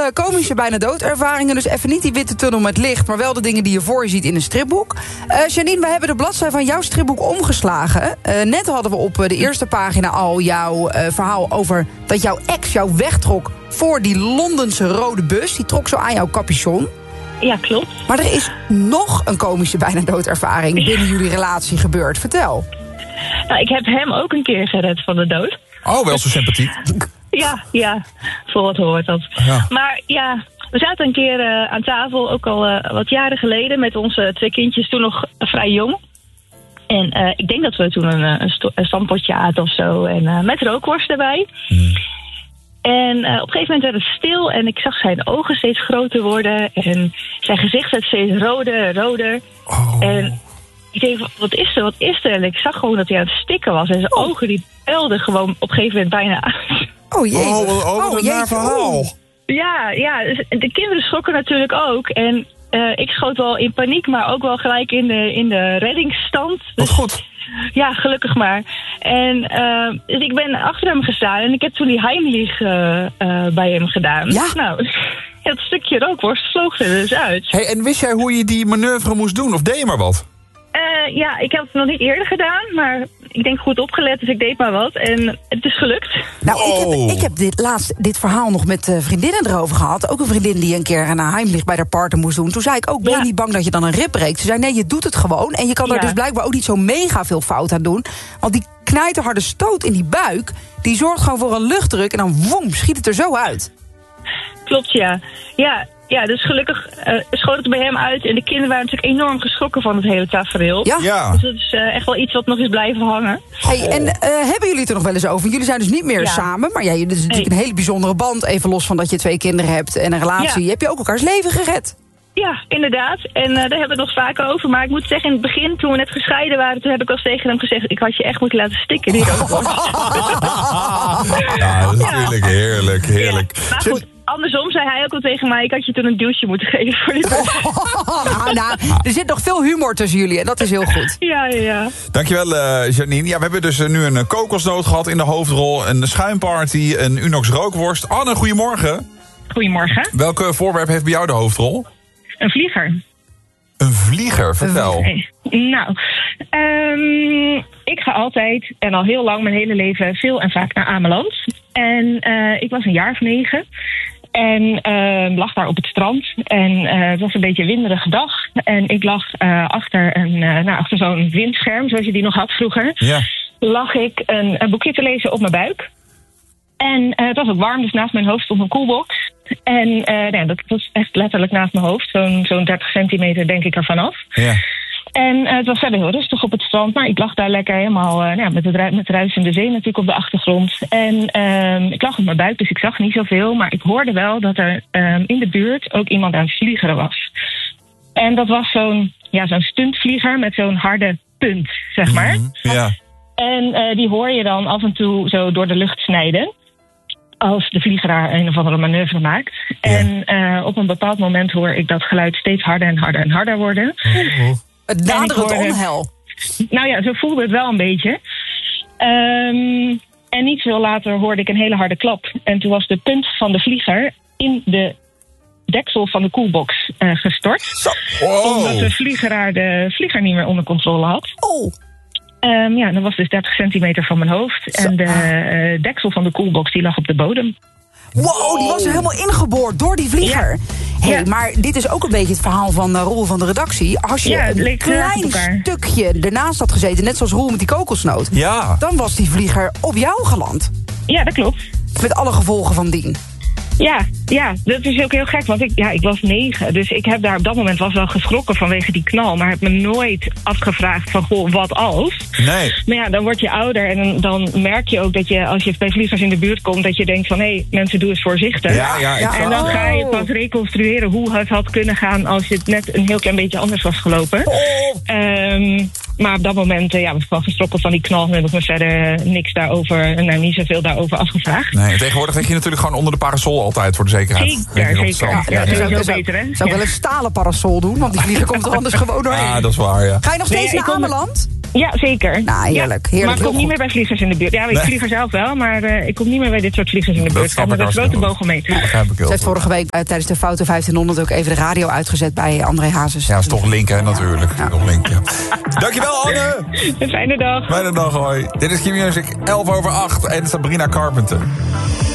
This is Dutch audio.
komische bijna doodervaringen. Dus even niet die witte tunnel met licht, maar wel de dingen die je voor je ziet in een stripboek. Janine, we hebben de bladzij van jouw stripboek omgeslagen. Net hadden we op de eerste pagina al jouw verhaal over dat jouw ex jou wegtrok voor die Londense rode bus. Die trok zo aan jouw capuchon. Ja, klopt. Maar er is nog een komische bijna doodervaring binnen jullie relatie gebeurd. Vertel. Nou, ik heb hem ook een keer gered van de dood. Oh, wel zo sympathiek. Ja, voor wat hoort dat. Ja. Maar ja, we zaten een keer aan tafel, ook al wat jaren geleden, met onze 2 kindjes, toen nog vrij jong. En ik denk dat we toen een stampotje aten of zo, en met rookworst erbij. En op een gegeven moment werd het stil en ik zag zijn ogen steeds groter worden. En zijn gezicht werd steeds roder. Oh. En ik denk, wat is er? En ik zag gewoon dat hij aan het stikken was. En zijn ogen die pelden gewoon op een gegeven moment bijna uit. Oh jee. Wat een naar verhaal. Ja, dus de kinderen schrokken natuurlijk ook. En ik schoot wel in paniek, maar ook wel gelijk in de reddingsstand. Wat goed. Ja, gelukkig maar. En dus ik ben achter hem gestaan en ik heb toen die Heimlich bij hem gedaan. Ja? Nou, het stukje rookworst vloog er dus uit. Hey, en wist jij hoe je die manoeuvre moest doen? Of deed je maar wat? Ja, ik heb het nog niet eerder gedaan, maar ik denk goed opgelet, dus ik deed maar wat. En het is gelukt. Nou, ik heb dit verhaal nog met vriendinnen erover gehad. Ook een vriendin die een keer een Heimlich bij haar partner moest doen. Toen zei ik ook, ben je niet bang dat je dan een rib breekt? Ze zei, nee, je doet het gewoon. En je kan daar dus blijkbaar ook niet zo mega veel fout aan doen. Want die knijterharde stoot in die buik, die zorgt gewoon voor een luchtdruk. En dan woem, schiet het er zo uit. Klopt, ja. Ja, dus gelukkig schoot het bij hem uit. En de kinderen waren natuurlijk enorm geschrokken van het hele tafereel. Ja. Dus dat is echt wel iets wat nog is blijven hangen. Hey, en hebben jullie het er nog wel eens over? Jullie zijn dus niet meer samen. Maar dit is natuurlijk een hele bijzondere band. Even los van dat je 2 kinderen hebt en een relatie. Ja. Heb je ook elkaars leven gered? Ja, inderdaad. En daar hebben we het nog vaak over. Maar ik moet zeggen, in het begin, toen we net gescheiden waren, toen heb ik al tegen hem gezegd, ik had je echt moeten laten stikken. Die Ja, natuurlijk. Heerlijk. Ja, maar goed, andersom zei hij ook al tegen mij, ik had je toen een duwtje moeten geven voor dit. Nou, er zit nog veel humor tussen jullie en dat is heel goed. Ja. Dankjewel, Janine. Ja, we hebben dus nu een kokosnoot gehad in de hoofdrol, een schuimparty, een Unox rookworst. Anne, goedemorgen. Goedemorgen. Welk voorwerp heeft bij jou de hoofdrol? Een vlieger. Een vlieger, vertel. Nou, ik ga altijd en al heel lang mijn hele leven veel en vaak naar Ameland. En ik was een jaar of 9 en lag daar op het strand. En het was een beetje een winderige dag. En ik lag achter zo'n windscherm, zoals je die nog had vroeger. Ja. Lag ik een boekje te lezen op mijn buik. En het was ook warm, dus naast mijn hoofd stond een koelbox. En dat was echt letterlijk naast mijn hoofd. Zo'n 30 centimeter denk ik ervan af. Ja. En het was verder heel rustig op het strand. Maar ik lag daar lekker helemaal met ruisende zee natuurlijk op de achtergrond. En ik lag op mijn buik, dus ik zag niet zoveel. Maar ik hoorde wel dat er in de buurt ook iemand aan het vliegeren was. En dat was zo'n stuntvlieger met zo'n harde punt, zeg maar. Ja. En die hoor je dan af en toe zo door de lucht snijden. Als de vliegeraar een of andere manoeuvre maakt. Ja. En op een bepaald moment hoor ik dat geluid steeds harder en harder en harder worden. Het naderend onheil. Nou ja, zo voelde het wel een beetje. En niet veel later hoorde ik een hele harde klap. En toen was de punt van de vlieger in de deksel van de koelbox gestort. Omdat de vliegeraar de vlieger niet meer onder controle had. Dat was dus 30 centimeter van mijn hoofd. En de deksel van de koelbox die lag op de bodem. Wow, die was er helemaal ingeboord door die vlieger. Ja. Maar dit is ook een beetje het verhaal van Roel van de redactie. Als je een klein stukje ernaast had gezeten, net zoals Roel met die kokosnoot, dan was die vlieger op jou geland. Ja, dat klopt. Met alle gevolgen van dien. Ja, dat is ook heel gek, want ik was 9. Dus ik heb daar op dat moment wel geschrokken vanwege die knal. Maar heb me nooit afgevraagd van, goh, wat als? Nee. Maar ja, dan word je ouder en dan merk je ook dat je, als je bij vliegers in de buurt komt, dat je denkt van, hé, mensen, doe eens voorzichtig. Ja. En dan ga je pas reconstrueren hoe het had kunnen gaan als het net een heel klein beetje anders was gelopen. Maar op dat moment was ik wel geschrokken van die knal. En heb ik me verder niet zoveel daarover afgevraagd. Nee, tegenwoordig leg je natuurlijk gewoon onder de parasol altijd voor de zekerheid. Zeker. Ja, dat is wel beter, hè? Zou ik wel een stalen parasol doen, want die vlieger komt er anders gewoon doorheen. Ja, dat is waar, ja. Ga je nog steeds naar Ameland? Ja, zeker. Nou, heerlijk. Ja, maar ik kom niet meer bij vliegers in de buurt. Ja, ik vlieg er zelf wel, maar ik kom niet meer bij dit soort vliegers in de buurt. Ik ga met een grote bogelmeter. Ze heeft vorige week tijdens de Foute 1500 ook even de radio uitgezet bij André Hazes. Ja, is toch link, hè, natuurlijk. Ja. Toch link, ja. Dankjewel, Anne. Een fijne dag. Fijne dag, hoi. Dit is Q-Music, 7:11 en Sabrina Carpenter.